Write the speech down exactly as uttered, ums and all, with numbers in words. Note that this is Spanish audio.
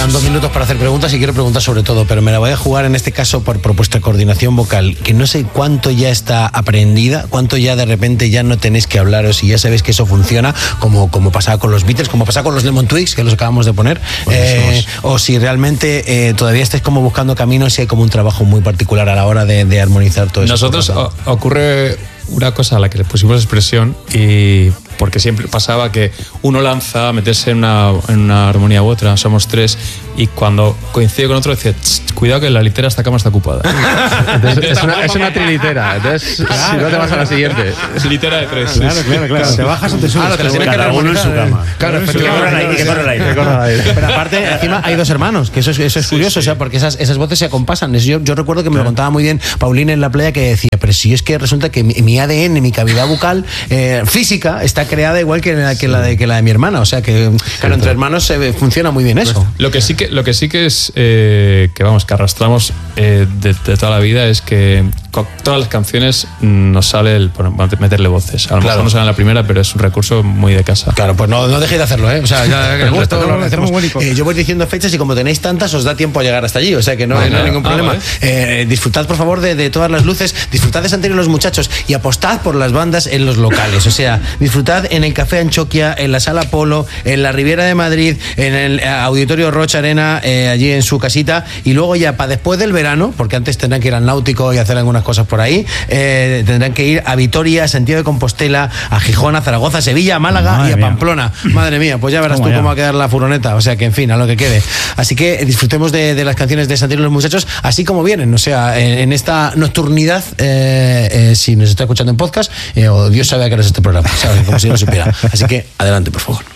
quedan dos minutos para hacer preguntas y quiero preguntar sobre todo, pero me la voy a jugar en este caso por propuesta de coordinación vocal, que no sé cuánto ya está aprendida, cuánto ya de repente ya no tenéis que hablaros y ya sabéis que eso funciona, como, como pasaba con los Beatles, como pasaba con los Lemon Twigs, que los acabamos de poner, eh, o si realmente eh, todavía estáis como buscando caminos y hay como un trabajo muy particular a la hora de, de armonizar todo eso. Nosotros o, ocurre una cosa a la que le pusimos expresión y porque siempre pasaba que uno lanza a meterse en una, en una armonía u otra, somos tres, y cuando coincide con otro dice, cuidado que la litera esta cama está ocupada. Entonces, es, una, es una trilitera, entonces claro, si no te vas a la siguiente. Es litera de tres. Claro, claro, claro. ¿Te bajas o te subes? Ah, no, cada uno en su cama. Claro, efectivamente. Que corre el aire, que corre el aire. Pero aparte, encima hay dos hermanos, que eso es, eso es curioso, sí, sí. O sea, porque esas, esas voces se acompasan. Yo, yo recuerdo que me lo contaba muy bien Paulina en la playa, que decía, pero si es que resulta que mi, mi A D N, mi cavidad bucal eh, física, está creada igual que la, que, la de, que la de mi hermana. O sea, que claro, entre hermanos se funciona muy bien eso. Lo que sí que, lo que, sí que es, eh, que vamos, que arrastramos eh, de, de toda la vida es que con todas las canciones nos sale el meterle voces. A lo claro. mejor no sale en la primera, pero es un recurso muy de casa. Claro, pues no, no dejéis de hacerlo, ¿eh? O sea, ya, que gusto, lo hacemos. Eh, yo voy diciendo fechas y como tenéis tantas, os da tiempo a llegar hasta allí. O sea, que no, ah, no hay ningún problema. Ah, vale. eh, disfrutad, por favor, de, de todas las luces. Disfrutad de Santiago y los muchachos y apostad por las bandas en los locales. O sea, disfrutad en el Café Anchoquia, en la Sala Polo, en la Riviera de Madrid, en el Auditorio Rocha Arena, eh, allí en su casita. Y luego ya para después del verano, porque antes tendrán que ir al Náutico y hacer algunas cosas por ahí, eh, tendrán que ir a Vitoria, Santiago de Compostela, a Gijón, a Zaragoza, a Sevilla, a Málaga Madre y a mía. Pamplona. Madre mía, pues ya verás tú ya? cómo va a quedar la furgoneta. O sea que, en fin, a lo que quede. Así que disfrutemos de, de las canciones de Santiago y los muchachos, así como vienen. O sea, en, en esta nocturnidad, eh, eh, si nos está escuchando en podcast, eh, o Dios sabe a qué hora es este programa, ¿sabes? Como si no supiera. Así que, adelante, por favor.